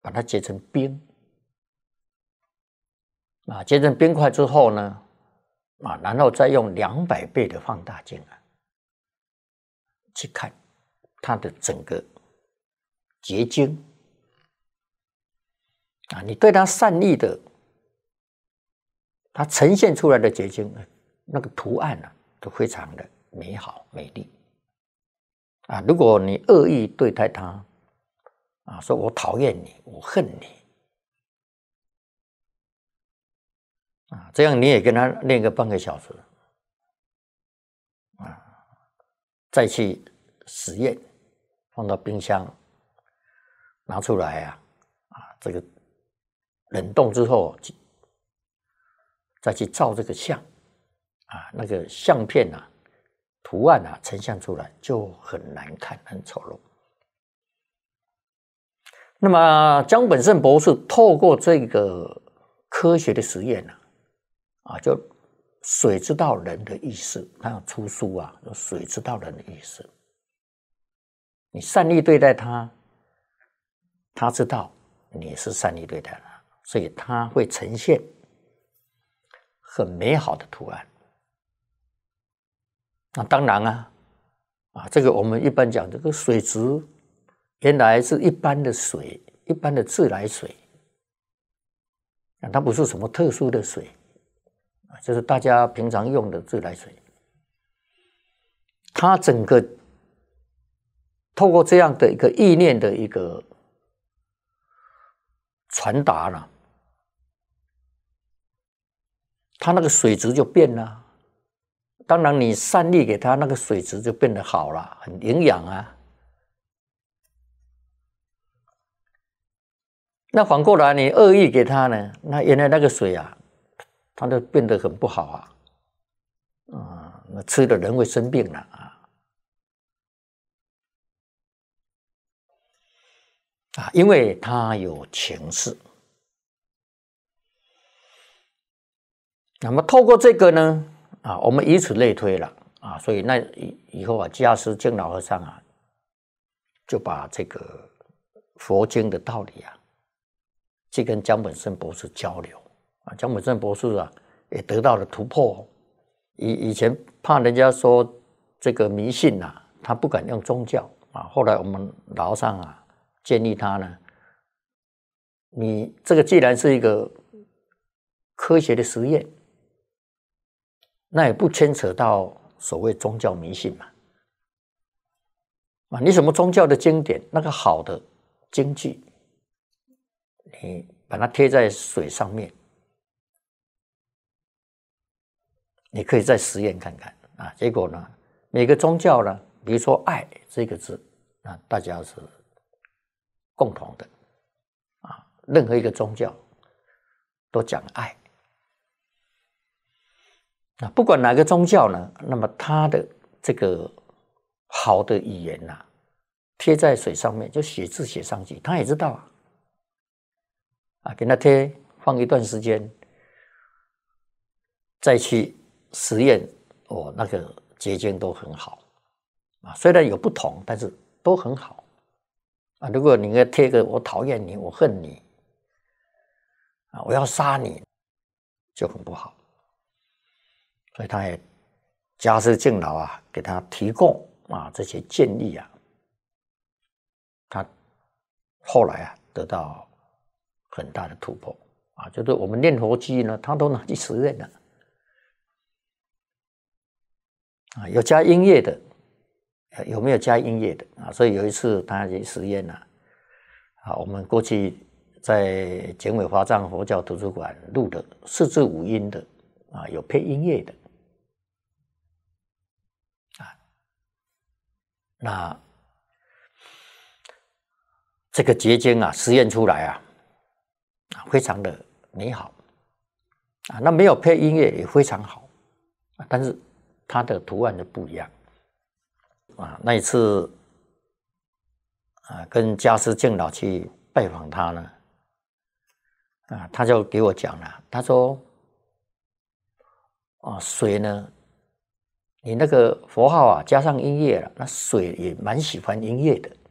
把它结成冰啊，结成冰块之后呢，啊，然后再用200倍的放大镜啊去看它的整个结晶啊，你对它善意的，它呈现出来的结晶，那个图案啊，都非常的美好美丽啊。如果你恶意对待它啊，说我讨厌你，我恨你啊，这样你也跟他练个半个小时啊，再去实验，放到冰箱拿出来啊，这个冷冻之后，再去照这个相啊，那个相片啊，图案啊呈现出来就很难看，很丑陋。那么江本胜博士透过这个科学的实验啊，就水知道人的意思，他要出书啊，水知道人的意思。你善意对待他，他知道你是善意对待他，所以他会呈现很美好的图案。那当然啊，这个我们一般讲这个水质原来是一般的水，一般的自来水啊，它不是什么特殊的水啊，就是大家平常用的自来水。它整个透过这样的一个意念的一个传达了，它那个水质就变了。当然，你善意给它，那个水质就变得好了，很营养啊。那反过来，你恶意给它呢，那原来那个水啊，它就变得很不好啊，那吃的人会生病了啊，因为它有情势。那么透过这个呢，啊，我们以此类推了啊，所以那以后啊，迦师净老和尚啊，就把这个佛经的道理啊，去跟江本胜博士交流啊，江本胜博士啊，也得到了突破。以前怕人家说这个迷信啊，他不敢用宗教啊。后来我们老和尚啊，建议他呢，你这个既然是一个科学的实验，那也不牵扯到所谓宗教迷信嘛。啊，你什么宗教的经典，那个好的经句，你把它贴在水上面，你可以再实验看看啊。结果呢，每个宗教呢，比如说爱这个字，啊，大家是共同的啊，任何一个宗教都讲爱。啊，不管哪个宗教呢，那么它的这个好的语言呐，贴在水上面，就写字写上去，他也知道啊，给他贴放一段时间，再去实验，那个结晶都很好啊，虽然有不同，但是都很好啊。如果你要贴个我讨厌你，我恨你啊，我要杀你，就很不好。所以他也迦师净老啊，给他提供啊这些建议啊，他后来啊得到很大的突破啊，就是我们念佛机呢，他都拿去实验了啊，有加音乐的，有没有加音乐的啊？所以有一次他去实验了啊，我们过去在简尾华藏佛教图书馆录的4至5音的啊，有配音乐的。那这个结晶啊，实验出来啊，非常的美好啊。那没有配音乐也非常好啊，但是它的图案就不一样啊。那一次啊，跟迦师净老去拜访他呢，啊，他就给我讲了，他说啊，水呢，你那个佛号啊加上音乐了，那水也蛮喜欢音乐的。